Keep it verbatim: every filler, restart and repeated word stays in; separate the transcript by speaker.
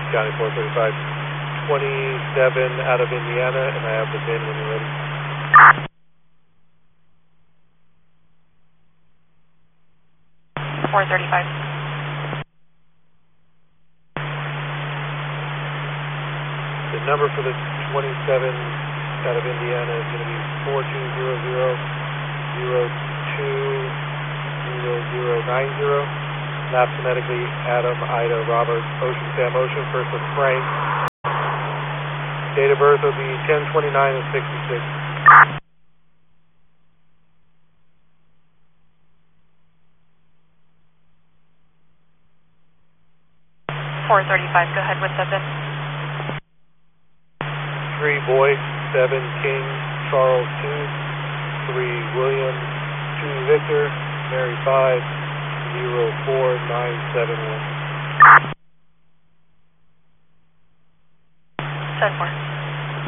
Speaker 1: County four thirty-five, twenty-seven out of Indiana, and I have the V I N when you're ready.
Speaker 2: four thirty-five.
Speaker 1: The number for the twenty-seven out of Indiana is going to be four two zero zero zero two zero zero nine zero. Map phonetically Adam, Ida, Robert, Ocean, Sam, Ocean. First with Frank. Date of birth will be ten twenty-nine and sixty-six.
Speaker 2: four thirty-five, go ahead with the V I N.
Speaker 1: three Boy, seven King, Charles two, three William, two Victor, Mary five, zero four nine seven one.
Speaker 2: ten four.